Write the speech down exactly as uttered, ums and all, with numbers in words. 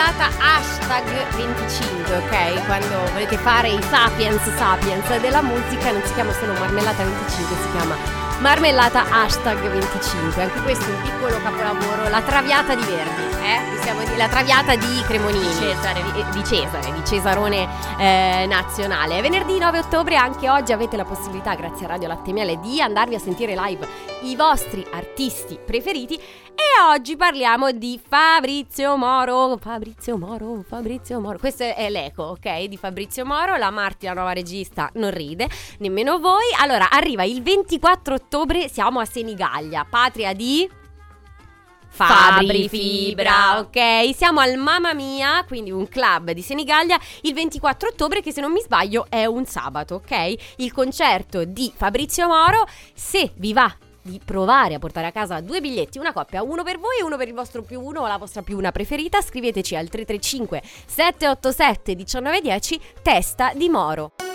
marmellata hashtag venticinque, ok? Quando volete fare i sapiens sapiens della musica non si chiama solo marmellata venticinque, si chiama marmellata hashtag venticinque. Anche questo è un piccolo capolavoro, la traviata di Verdi, eh? Possiamo dire, la traviata di Cremonini, Di Cesare. di, di Cesare, di Cesarone eh, nazionale. È venerdì nove ottobre, anche oggi avete la possibilità, grazie a Radio Latte Miele, di andarvi a sentire live i vostri artisti preferiti. E oggi parliamo di Fabrizio Moro. Fabrizio Moro, Fabrizio Moro. Questo è l'eco, ok? Di Fabrizio Moro. La Marti, la nuova regista, non ride, nemmeno voi. Allora, arriva il ventiquattro ottobre, siamo a Senigallia, patria di Fabri Fibra, ok? Siamo al Mamma Mia, quindi un club di Senigallia, il ventiquattro ottobre, che se non mi sbaglio è un sabato, ok? Il concerto di Fabrizio Moro. Se vi va di provare a portare a casa due biglietti, una coppia, uno per voi e uno per il vostro più uno o la vostra più una preferita, scriveteci al tre tre cinque sette otto sette uno nove uno zero, testa di Moro.